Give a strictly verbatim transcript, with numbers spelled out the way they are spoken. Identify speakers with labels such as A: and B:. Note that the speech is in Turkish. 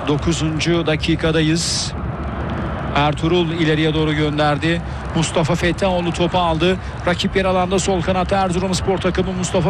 A: dokuzuncu dakikadayız. Ertuğrul ileriye doğru gönderdi. Mustafa Fettanoğlu topu aldı. Rakip yer alanda sol kanatta Erzurumspor takımı Mustafa